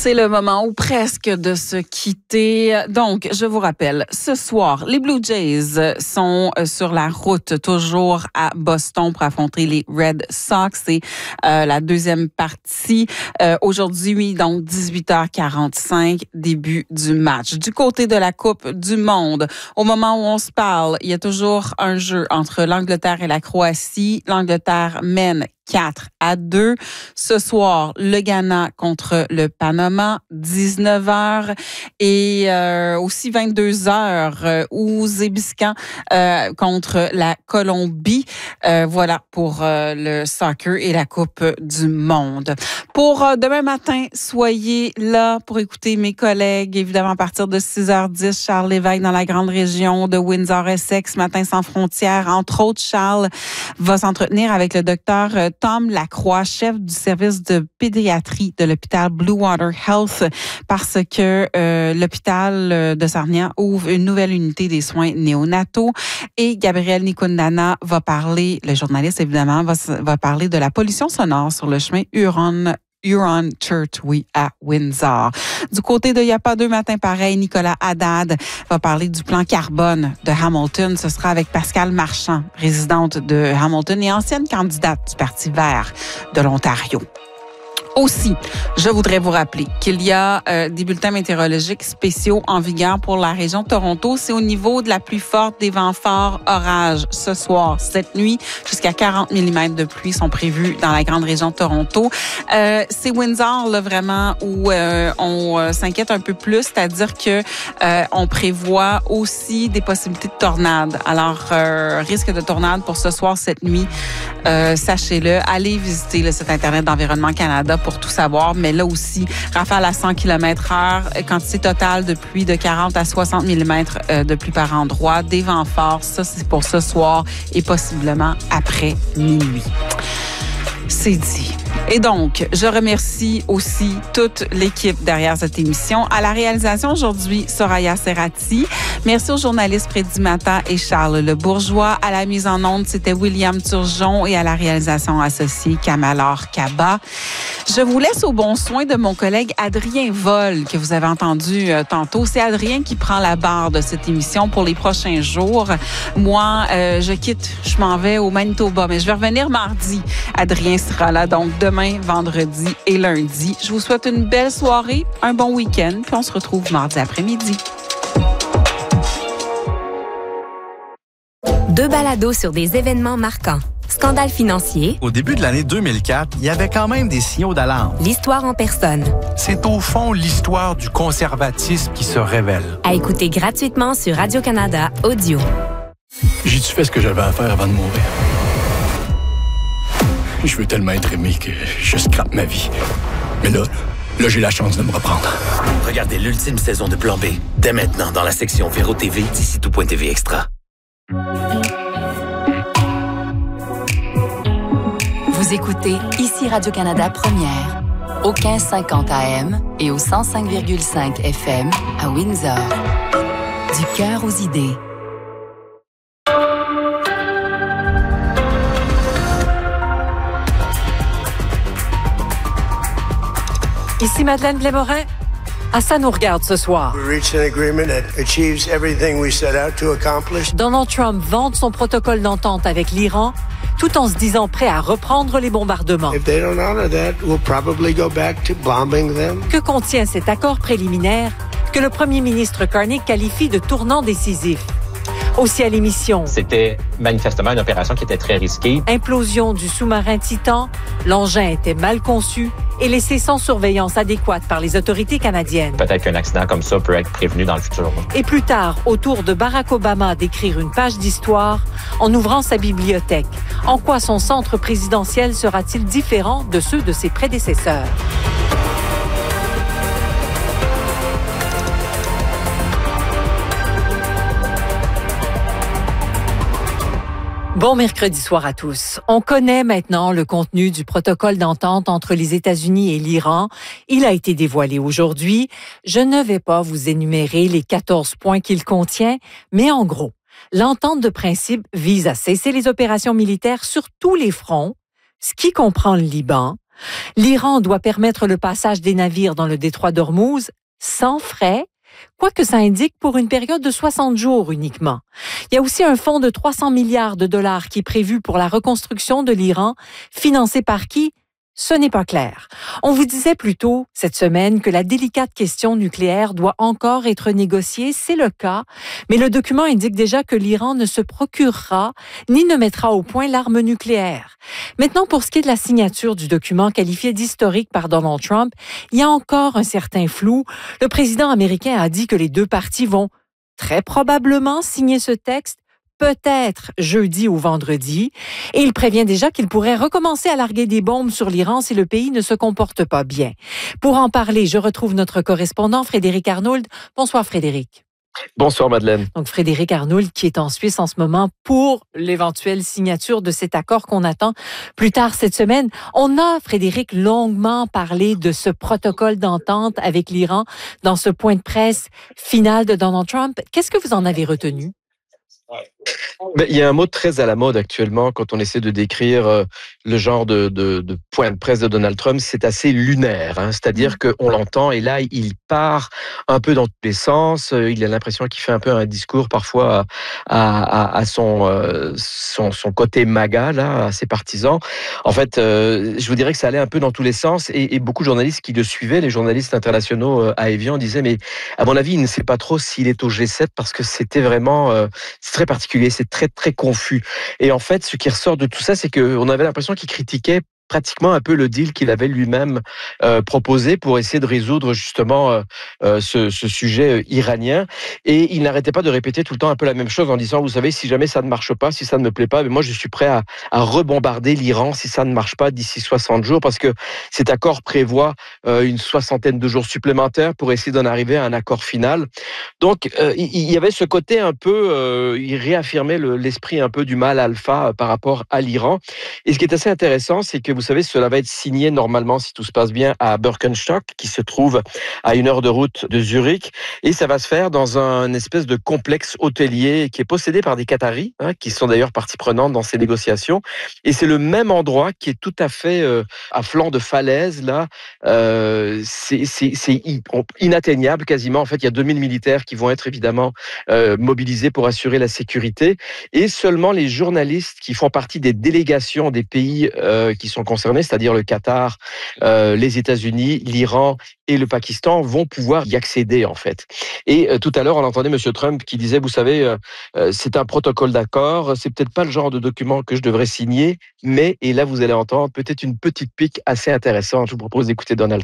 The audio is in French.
C'est le moment ou presque de se quitter. Donc, je vous rappelle, ce soir, les Blue Jays sont sur la route, toujours à Boston pour affronter les Red Sox. C'est la deuxième partie. Aujourd'hui, donc 18h45, début du match. Du côté de la Coupe du Monde, au moment où on se parle, il y a toujours un jeu entre l'Angleterre et la Croatie. L'Angleterre mène 4-2. Ce soir, le Ghana contre le Panama, 19h et aussi 22h, Ouzbékistan contre la Colombie. Voilà pour le soccer et la Coupe du Monde. Pour demain matin, soyez là pour écouter mes collègues, évidemment à partir de 6h10, Charles Lévesque dans la grande région de Windsor-Essex, Matin sans frontières. Entre autres, Charles va s'entretenir avec le docteur Tom Lacroix, chef du service de pédiatrie de l'hôpital Blue Water Health, parce que l'hôpital de Sarnia ouvre une nouvelle unité des soins néonataux. Et Gabriel Nikundana va parler, le journaliste évidemment, va parler de la pollution sonore sur le chemin Huron Church, oui, à Windsor. Du côté de Y'a pas deux matins pareil, Nicolas Haddad va parler du plan carbone de Hamilton. Ce sera avec Pascale Marchand, résidente de Hamilton et ancienne candidate du Parti vert de l'Ontario. Aussi, je voudrais vous rappeler qu'il y a des bulletins météorologiques spéciaux en vigueur pour la région de Toronto. C'est au niveau de la pluie forte, des vents forts, orages ce soir, cette nuit. Jusqu'à 40 mm de pluie sont prévus dans la grande région de Toronto. C'est Windsor, là, vraiment, où on s'inquiète un peu plus, c'est-à-dire que on prévoit aussi des possibilités de tornades. Alors, risque de tornade pour ce soir, cette nuit, sachez-le. Allez visiter le site Internet d'Environnement Canada pour tout savoir, mais là aussi, rafale à 100 km/h, quantité totale de pluie de 40 à 60 mm de pluie par endroit, des vents forts, ça c'est pour ce soir et possiblement après minuit. C'est dit. Et donc, je remercie aussi toute l'équipe derrière cette émission. À la réalisation aujourd'hui, Soraya Serrati. Merci aux journalistes Freddy Mata et Charles Le Bourgeois. À la mise en onde, c'était William Turgeon et à la réalisation associée, Kamalor Kaba. Je vous laisse au bon soin de mon collègue Adrien Vol, que vous avez entendu tantôt. C'est Adrien qui prend la barre de cette émission pour les prochains jours. Moi, je quitte, je m'en vais au Manitoba, mais je vais revenir mardi. Adrien sera là, donc demain, vendredi et lundi. Je vous souhaite une belle soirée, un bon week-end, puis on se retrouve mardi après-midi. Deux balados sur des événements marquants. Scandale financier. Au début de l'année 2004, il y avait quand même des signaux d'alarme. L'histoire en personne. C'est au fond l'histoire du conservatisme qui se révèle. À écouter gratuitement sur Radio-Canada Audio. J'ai-tu fait ce que j'avais à faire avant de mourir? Je veux tellement être aimé que je scrape ma vie. Mais là, j'ai la chance de me reprendre. Regardez l'ultime saison de Plan B, dès maintenant dans la section Véro TV d'ici tout.tv Extra. Vous écoutez ici Radio-Canada Première, au 1550 AM et au 105,5 FM à Windsor. Du cœur aux idées. Ici Madeleine Blais-Morin. Ça nous regarde ce soir. Donald Trump vante son protocole d'entente avec l'Iran tout en se disant prêt à reprendre les bombardements. Que contient cet accord préliminaire que le premier ministre Carney qualifie de tournant décisif? Aussi à l'émission. C'était manifestement une opération qui était très risquée. Implosion du sous-marin Titan, l'engin était mal conçu et laissé sans surveillance adéquate par les autorités canadiennes. Peut-être qu'un accident comme ça peut être prévenu dans le futur. Et plus tard, au tour de Barack Obama d'écrire une page d'histoire en ouvrant sa bibliothèque. En quoi son centre présidentiel sera-t-il différent de ceux de ses prédécesseurs? Bon mercredi soir à tous. On connaît maintenant le contenu du protocole d'entente entre les États-Unis et l'Iran. Il a été dévoilé aujourd'hui. Je ne vais pas vous énumérer les 14 points qu'il contient, mais en gros, l'entente de principe vise à cesser les opérations militaires sur tous les fronts, ce qui comprend le Liban, L'Iran doit permettre le passage des navires dans le détroit d'Ormuz sans frais, quoique ça indique pour une période de 60 jours uniquement. Il y a aussi un fonds de 300 milliards de dollars qui est prévu pour la reconstruction de l'Iran, financé par qui? Ce n'est pas clair. On vous disait plus tôt cette semaine que la délicate question nucléaire doit encore être négociée. C'est le cas, mais le document indique déjà que l'Iran ne se procurera ni ne mettra au point l'arme nucléaire. Maintenant, pour ce qui est de la signature du document qualifié d'historique par Donald Trump, il y a encore un certain flou. Le président américain a dit que les deux parties vont très probablement signer ce texte, peut-être jeudi ou vendredi, et il prévient déjà qu'il pourrait recommencer à larguer des bombes sur l'Iran si le pays ne se comporte pas bien. Pour en parler, je retrouve notre correspondant Frédéric Arnould. Bonsoir Frédéric. Bonsoir Madeleine. Donc Frédéric Arnould qui est en Suisse en ce moment pour l'éventuelle signature de cet accord qu'on attend plus tard cette semaine. On a, Frédéric, longuement parlé de ce protocole d'entente avec l'Iran dans ce point de presse final de Donald Trump. Qu'est-ce que vous en avez retenu? Il y a un mot très à la mode actuellement quand on essaie de décrire le genre de point de presse de Donald Trump, c'est assez lunaire. C'est-à-dire qu'on l'entend et là, il part un peu dans tous les sens. Il a l'impression qu'il fait un peu un discours parfois à son côté MAGA, là, à ses partisans. En fait, je vous dirais que ça allait un peu dans tous les sens et beaucoup de journalistes qui le suivaient, les journalistes internationaux à Evian, disaient mais à mon avis, il ne sait pas trop s'il est au G7 parce que c'était vraiment... c'est très particulier, c'est très, très confus. Et en fait, ce qui ressort de tout ça, c'est qu'on avait l'impression qu'il critiquait pratiquement un peu le deal qu'il avait lui-même proposé pour essayer de résoudre justement ce sujet iranien. Et il n'arrêtait pas de répéter tout le temps un peu la même chose en disant, vous savez, si jamais ça ne marche pas, si ça ne me plaît pas, moi je suis prêt à rebombarder l'Iran si ça ne marche pas d'ici 60 jours, parce que cet accord prévoit une 60aine de jours supplémentaires pour essayer d'en arriver à un accord final. Donc il y avait ce côté un peu, il réaffirmait l'esprit un peu du mal alpha par rapport à l'Iran. Et ce qui est assez intéressant, c'est que vous savez, cela va être signé normalement, si tout se passe bien, à Birkenstock, qui se trouve à 1 heure de route de Zurich. Et ça va se faire dans un espèce de complexe hôtelier qui est possédé par des Qataris, qui sont d'ailleurs partie prenante dans ces négociations. Et c'est le même endroit qui est tout à fait à flanc de falaise, là. C'est inatteignable quasiment. En fait, il y a 2000 militaires qui vont être évidemment mobilisés pour assurer la sécurité. Et seulement les journalistes qui font partie des délégations des pays qui sont concernés, c'est-à-dire le Qatar, les États-Unis, l'Iran et le Pakistan, vont pouvoir y accéder en fait. Et tout à l'heure, on entendait M. Trump qui disait, vous savez, c'est un protocole d'accord, c'est peut-être pas le genre de document que je devrais signer, mais, et là vous allez entendre, peut-être une petite pique assez intéressante. Je vous propose d'écouter Donald